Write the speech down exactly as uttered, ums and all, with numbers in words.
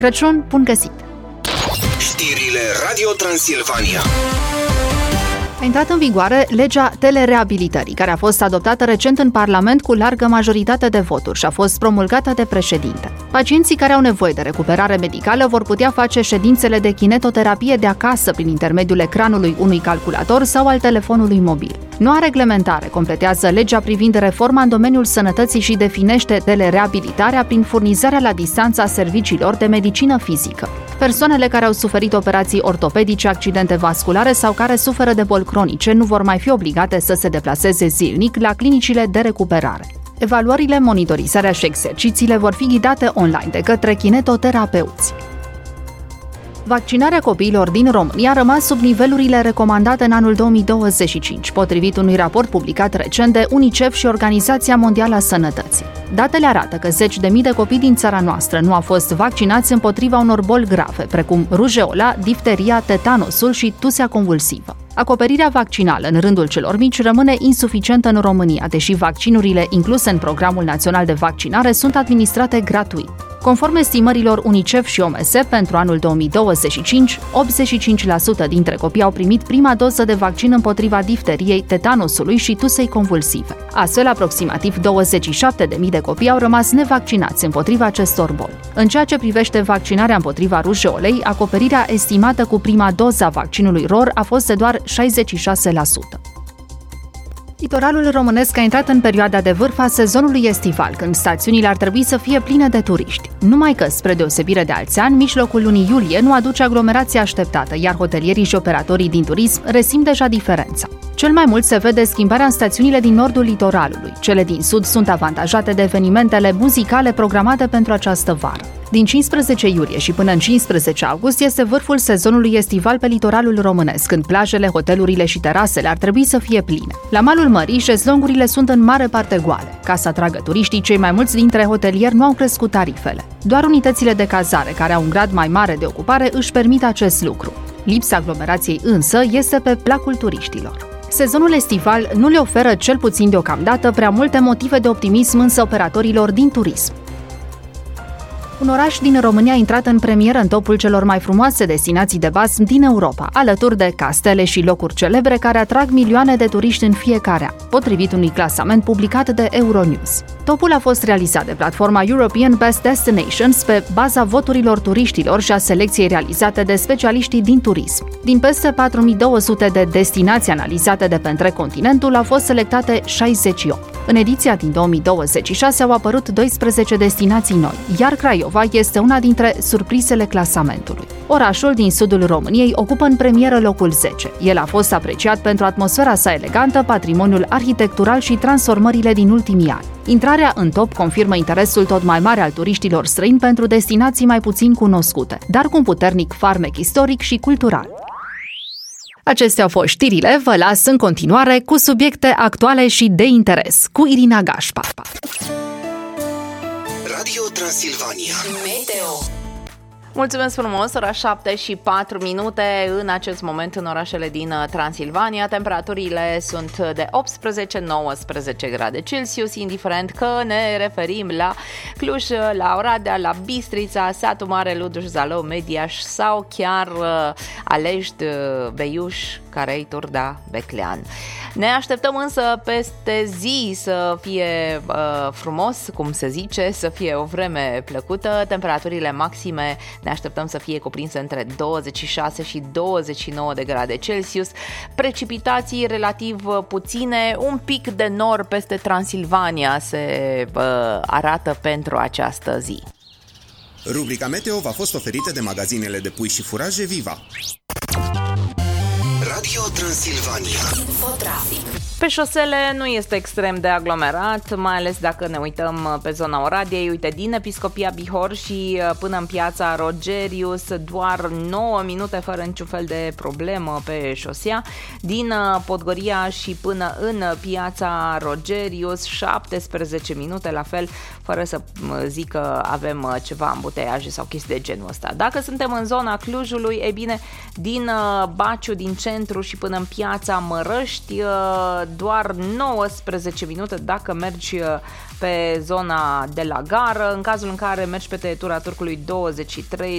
Crăciun bun găsit! Știrile Radio Transilvania. A intrat în vigoare legea telereabilitării, care a fost adoptată recent în Parlament cu largă majoritate de voturi și a fost promulgată de președinte. Pacienții care au nevoie de recuperare medicală vor putea face ședințele de kinetoterapie de acasă prin intermediul ecranului unui calculator sau al telefonului mobil. Noua reglementare completează legea privind reforma în domeniul sănătății și definește telereabilitarea prin furnizarea la distanță a serviciilor de medicină fizică. Persoanele care au suferit operații ortopedice, accidente vasculare sau care suferă de boli cronice nu vor mai fi obligate să se deplaseze zilnic la clinicile de recuperare. Evaluările, monitorizarea și exercițiile vor fi ghidate online de către kinetoterapeuți. Vaccinarea copiilor din România a rămas sub nivelurile recomandate în anul două mii douăzeci și cinci, potrivit unui raport publicat recent de UNICEF și Organizația Mondială a Sănătății. Datele arată că zeci de mii de copii din țara noastră nu au fost vaccinați împotriva unor boli grave, precum rujeola, difteria, tetanosul și tusea convulsivă. Acoperirea vaccinală în rândul celor mici rămâne insuficientă în România, deși vaccinurile incluse în Programul Național de Vaccinare sunt administrate gratuit. Conform estimărilor UNICEF și O M S, pentru anul două mii douăzeci și cinci, optzeci și cinci la sută dintre copii au primit prima doză de vaccin împotriva difteriei, tetanusului și tusei convulsive. Astfel, aproximativ douăzeci și șapte de mii de copii au rămas nevaccinați împotriva acestor boli. În ceea ce privește vaccinarea împotriva rujeolei, acoperirea estimată cu prima doză a vaccinului R O R a fost de doar șaizeci și șase la sută. Litoralul românesc a intrat în perioada de vârf a sezonului estival, când stațiunile ar trebui să fie pline de turiști. Numai că, spre deosebire de alți ani, mijlocul lunii iulie nu aduce aglomerația așteptată, iar hotelierii și operatorii din turism resimt deja diferența. Cel mai mult se vede schimbarea în stațiunile din nordul litoralului. Cele din sud sunt avantajate de evenimentele muzicale programate pentru această vară. Din cincisprezece iulie și până în cincisprezece august este vârful sezonului estival pe litoralul românesc, când plajele, hotelurile și terasele ar trebui să fie pline. La malul mării, șezlongurile sunt în mare parte goale. Ca să atragă turiștii, cei mai mulți dintre hotelieri nu au crescut tarifele. Doar unitățile de cazare, care au un grad mai mare de ocupare, își permit acest lucru. Lipsa aglomerației însă este pe placul turiștilor. Sezonul estival nu le oferă, cel puțin deocamdată, prea multe motive de optimism însă operatorilor din turism. Un oraș din România a intrat în premieră în topul celor mai frumoase destinații de basm din Europa, alături de castele și locuri celebre care atrag milioane de turiști în fiecare an, potrivit unui clasament publicat de Euronews. Topul a fost realizat de platforma European Best Destinations pe baza voturilor turiștilor și a selecției realizate de specialiștii din turism. Din peste patru mii două sute de destinații analizate de pe întreg continentul, au fost selectate șaizeci și opt. În ediția din două mii douăzeci și șase au apărut doisprezece destinații noi, iar Craiova este una dintre surprizele clasamentului. Orașul din sudul României ocupă în premieră locul zece. El a fost apreciat pentru atmosfera sa elegantă, patrimoniul arhitectural și transformările din ultimii ani. Intrarea în top confirmă interesul tot mai mare al turiștilor străini pentru destinații mai puțin cunoscute, dar cu un puternic farmec istoric și cultural. Acestea au fost știrile, vă las în continuare cu subiecte actuale și de interes, cu Irina Gașpa. Radio Transilvania. Meteo. Mulțumesc frumos, ora șapte și patru minute în acest moment în orașele din Transilvania. Temperaturile sunt de optsprezece nouăsprezece grade Celsius, indiferent că ne referim la Cluj, la Oradea, la Bistrița, Satul Mare, Luduș, Zalău, Mediaș sau chiar Alești, Beiuș, Carei, Turda, Beclean. Ne așteptăm însă peste zi să fie uh, frumos, cum se zice, să fie o vreme plăcută. Temperaturile maxime ne așteptăm să fie cuprinse între douăzeci și șase și douăzeci și nouă de grade Celsius. Precipitații relativ puține, un pic de nor peste Transilvania se uh, arată pentru această zi. Rubrica Meteo v-a fost oferită de magazinele de pui și furaje Viva. Radio Transilvania. Infotrafic. Pe șosele nu este extrem de aglomerat, mai ales dacă ne uităm pe zona Oradiei. Uite, din Episcopia Bihor și până în piața Rogerius, doar nouă minute fără niciun fel de problemă pe șosea. Din Podgoria și până în piața Rogerius, șaptesprezece minute, la fel, fără să zic că avem ceva ambuteiaje sau chestii de genul ăsta. Dacă suntem în zona Clujului, e bine, din Baciu, din centru și până în piața Mărăști, doar nouăsprezece minute dacă mergi pe zona de la gară, în cazul în care mergi pe tăietura Turcului douăzeci și trei